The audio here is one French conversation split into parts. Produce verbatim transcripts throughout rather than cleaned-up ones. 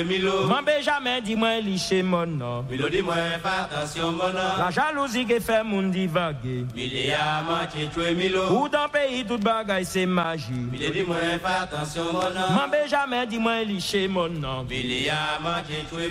Milo, M'en jamais dis-moi liché mon nom. Milo dis-moi fais attention mon nom. La jalousie qui fait mon divaguer. Miléa manche tué Milo. Ou dans pays toute bagaille c'est magie. Milo dis-moi fais attention mon nom. M'en jamais dis-moi liché mon nom. Miléa manche tué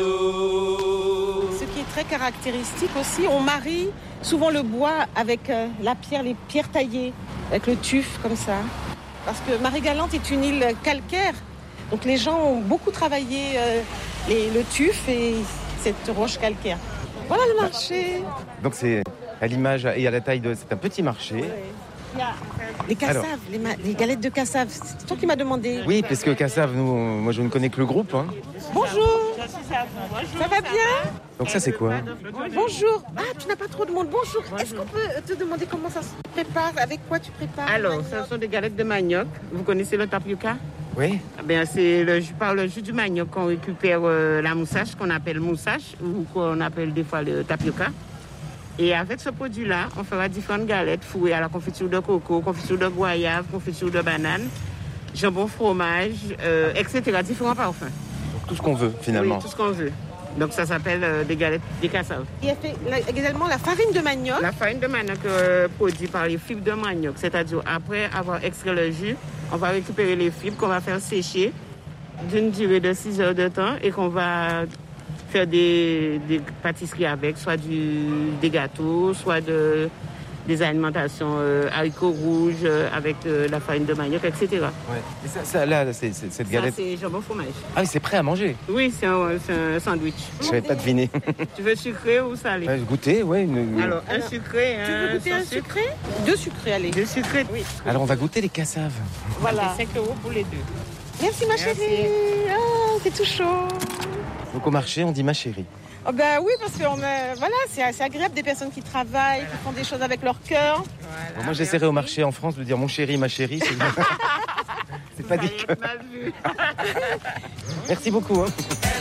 Milo. Ce qui est très caractéristique aussi, on marie souvent le bois avec euh, la pierre, les pierres taillées, avec le tuf comme ça. Parce que Marie-Galante est une île calcaire. Donc les gens ont beaucoup travaillé euh, les, le tuf et cette roche calcaire. Voilà le marché. Donc c'est à l'image et à la taille de... C'est un petit marché. Il y a les cassaves, les, ma- les galettes de cassaves. C'est toi qui m'as demandé. Oui, parce que Cassave, nous, on- moi je ne connais que le groupe. Hein. Bonjour. Ça va bien? Donc ça c'est quoi? Bonjour. Ah, tu n'as pas trop de monde. Bonjour. Est-ce qu'on peut te demander comment ça se prépare? Avec quoi tu prépares? Alors, le manioc? ce sont des galettes de manioc. Vous connaissez le tapioca? Oui. Eh bien, c'est le jus, par le jus du manioc qu'on récupère euh, la moussage, qu'on appelle moussage, ou qu'on appelle des fois le tapioca. Et avec ce produit-là, on fera différentes galettes fourrées à la confiture de coco, confiture de goyave, confiture de banane, jambon fromage, euh, et cetera. Différents parfums. Donc, tout ce qu'on veut finalement. Oui, tout ce qu'on veut. Donc ça s'appelle euh, des galettes des cassaves. Il y a fait la- également la farine de manioc. La farine de manioc euh, produite par les fibres de manioc, c'est-à-dire après avoir extrait le jus, on va récupérer les fibres qu'on va faire sécher d'une durée de six heures de temps et qu'on va faire des, des pâtisseries avec, soit du, des gâteaux, soit de, des alimentations euh, haricots rouges euh, avec euh, la farine de manioc, et cetera. Ouais. Et ça, ça, là, c'est, c'est- cette Ça, galette... c'est jambon fromage. Ah oui, c'est prêt à manger. Oui, c'est un, c'est un sandwich. Je savais pas deviner. Tu veux sucré ou salé? Ouais, goûter, ouais. Une... Alors, un sucré, Tu veux un goûter sans un sucre. sucré? Deux sucrés, allez. Deux sucrés. Oui. Alors on va goûter les cassaves. Voilà. cinq euros pour les deux. Merci ma Merci. chérie. Oh, c'est tout chaud. Donc au marché, on dit ma chérie. Oh ben oui, parce que on me- voilà, c'est assez agréable des personnes qui travaillent, qui font des choses avec leur cœur. Bon, moi j'essaierai au marché en France de dire mon chéri, ma chérie. C'est, c'est pas dit que... Mal vu. Merci beaucoup. Hein.